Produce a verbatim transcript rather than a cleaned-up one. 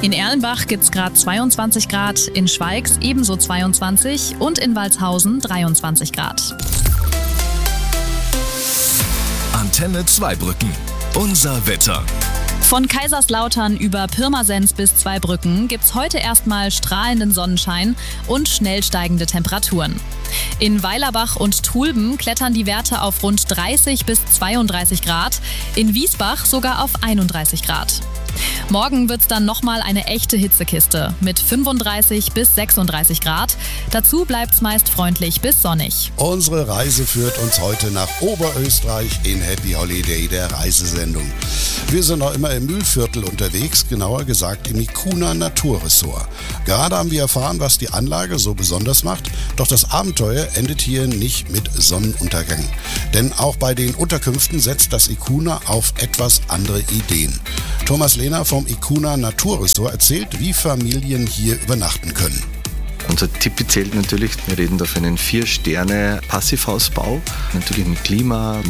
In Erlenbach gibt es gerade zweiundzwanzig Grad, in Schweigs ebenso zweiundzwanzig und in Walshausen dreiundzwanzig Grad. Antenne Zweibrücken. Unser Wetter. Von Kaiserslautern über Pirmasens bis Zweibrücken gibt's heute erstmal strahlenden Sonnenschein und schnell steigende Temperaturen. In Weilerbach und Trulben klettern die Werte auf rund dreißig bis zweiunddreißig Grad, in Wiesbach sogar auf einunddreißig Grad. Morgen wird's dann nochmal eine echte Hitzekiste mit fünfunddreißig bis sechsunddreißig Grad. Dazu bleibt's meist freundlich bis sonnig. Unsere Reise führt uns heute nach Oberösterreich in Happy Holiday, der Reisesendung. Wir sind noch immer im Mühlviertel unterwegs, genauer gesagt im Icuna Naturressort. Gerade haben wir erfahren, was die Anlage so besonders macht, doch das Abenteuer endet hier nicht mit Sonnenuntergang. Denn auch bei den Unterkünften setzt das Icuna auf etwas andere Ideen. Thomas Lehner vom Icuna Naturressort erzählt, wie Familien hier übernachten können. Unser Tipi zählt natürlich, wir reden da von einem vier Sterne Passivhausbau, natürlich mit Klima,